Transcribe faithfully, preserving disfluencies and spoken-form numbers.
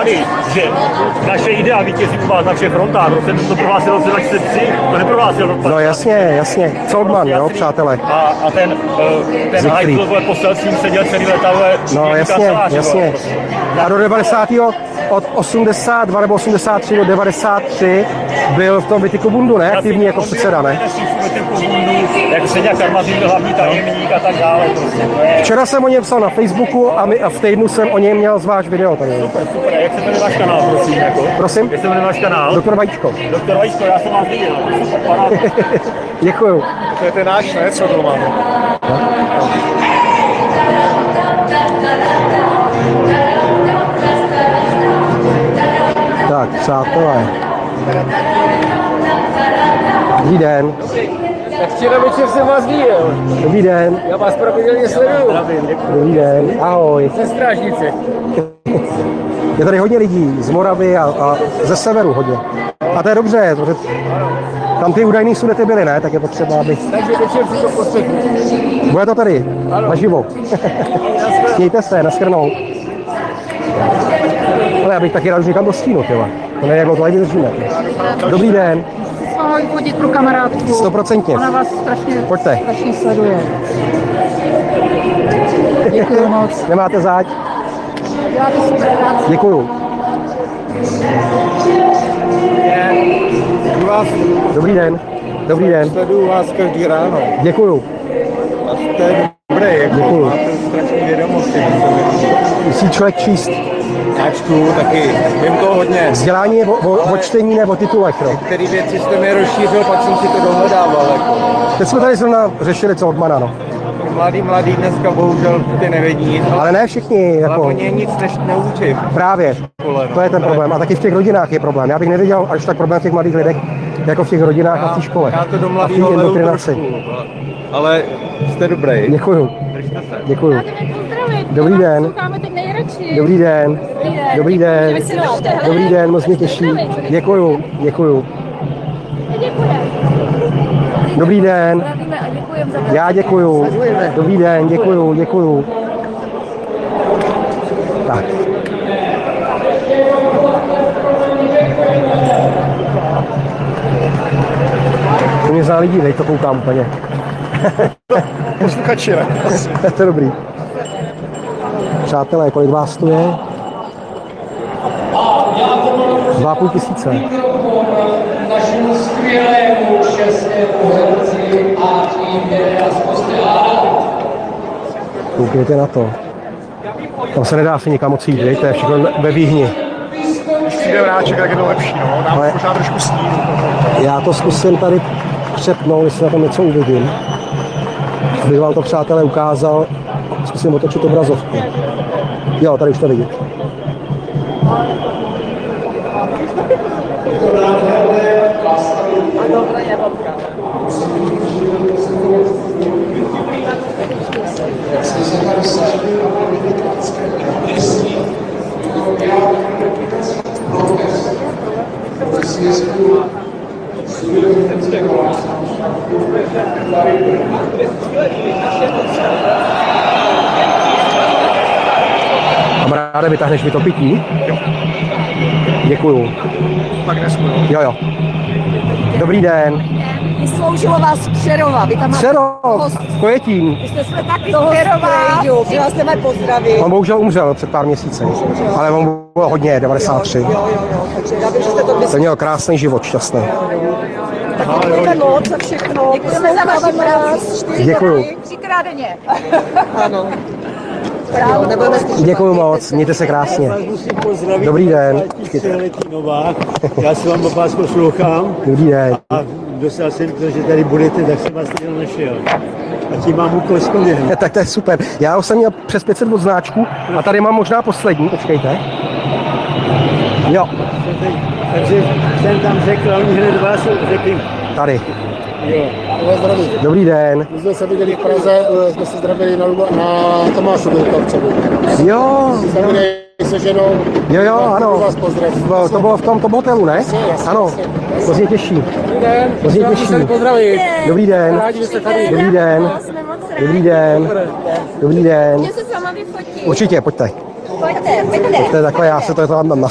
tady, že naše idea vítězí u vás na všech frontách, protože to prohlásil roce dva tisíce tři, to neprohlásil rok. No jasně, jasně. Zoldman, jo, přátelé. A, a ten, ten Heitl, vole, posel s ním seděl celý leta, vole, no jasně, jasně. A do devadesátého od osmdesát dva nebo osmdesát tři do devadesát tři byl v tom Vitiku Bundu, ne? Aktivní jako předseda, ne? Jak se nějak Karmazín byl hlavní tajemník a tak dále. Včera jsem o něm psal na Facebooku a, my, a v týdnu jsem o něm měl zvlášť video tady. Super, super. Jak se jmenuje váš kanál, prosím? Jako? Prosím? Jak se jmenuje váš kanál? Doktor Vajíčko. Doktor Vajíčko, já jsem vás viděl. Super, paráda. Děkuju. To je ten náš, ne? Co to máme? Tak, přátelé. Dobrý den. Tak včera večer jsem vás viděl. Dobrý den. Já vás pravidelně sleduju. Dobrý den. Ahoj. Ze Strážnice. Je tady hodně lidí z Moravy a, a ze severu hodně. A to je dobře, protože tam ty údajný sudety byly, ne? Tak je potřeba, aby... Takže večer si to poslechnu. Bude to tady, naživo. Mějte se, naschrnou. Ale já bych taky rád už někam do stínu, tyhle. To nevím, jak to tady vydržíme. Dobrý den. Ahoj, chodit pro kamarádku. Stoprocentně. Ona vás strašně, Pojďte. strašně sleduje. Děkuju moc. Nemáte záď? Děláte super práci. Děkuju. Dobrý den. Dobrý den. Sleduju vás každý ráno. Děkuju. A to je dobré, jako Děkuju. máte strašné vědomosti. Musí člověk číst. Já čtu taky, vím toho hodně. Vzdělání je o, o, o čtení nebo titulech, no. Některé věci jste mi rozšířil, pak jsem si to dohledával. Jako. Teď jsme tady zrovna řešili Zoldmana, no. Mladý, mladý dneska bohužel ty nevědí nic. Ale ne všichni, Ale jako... oni nic než neučí. Právě, to je ten problém. A taky v těch rodinách je problém. Já bych neviděl až tak problém v těch mladých lidech, jako v těch rodinách a v té škole. Já to do a v té mladého ledu indoktrinaci. trošku, ale jste dobrý. Děkuju. Držte se. Děkuju. Dobrý den. Dobrý den. Dobrý den. Dobrý den, moc mě těší. Děkuju, děkuju. Dobrý den. Já děkuju. Dobrý den, děkuju, děkuju. Tak. To mě zná lidí, dej to koukám úplně. Posluchači, ne? To je dobrý. Přátelé, kolik vás tu je? Dva a půl tisíce. Našemu skvělému českému herci a tím je Koukněte na to. Tam se nedá si nikam moc jít, to je všechno ve výhni. Když přijde vráček, tak je to lepší, no. Dám Ale- možná trošku stínu. Já to zkusím tady přepnout, jestli na tom něco uvidím. Abych vám to, přátelé, ukázal. Zkusím otočit obrazovku. Jo, tady už to vidět. Kamaráde, vytáhneš mi to pití? Děkuju. Tak nesmím. Jo, jo. Dobrý den. Vysloužilo vás Přerova. Vy tam máte Přero, Kojetín. Jste jsme taky toho Přerova. Že vás chceme pozdravit. On bohužel umřel před pár měsíci, ale on byl hodně, devadesát tři. Jo, jo, jo. Takže já bych, že jste to To měl krásný život, šťastný. Děkujeme moc za všechno. Děkujeme za vaši práci. Děkuju. Třikrát denně. Ano. Děkuju moc, mějte se krásně. Musím pozdravit. Dobrý den. Čtyřletý Novák. Já si vám vás poslouchám Dobrý den. a dostal jsem to, že tady budete, tak jsem vás tady našel. A tím mám úkol splněn. Tak to je super. Já už jsem měl přes pět set odznáčků a tady mám možná poslední, počkejte. Jo, Takže jsem tam řekl, a oni hned vás řekli. tady. Jo. Dobrý den. My jsme se viděli v Praze, jsme se zdravili na, na Tomášu Vilkovcovi. Jo, Zdravili se ženou. jo, jo, ano. Vás pozdravím. To, to bylo v tom, tom hotelu, ne? Jasně, jasně, Ano, jasně. to mě těší. Dobrý den. To mě těší. Pozdravit. Dobrý den. Rádi, že jste tady. Dobrý den. Dobrý den. Dobrý den. se s váma vyfotím. Určitě, pojďte. Pojďte, pojďte. To je takhle, já se to tam na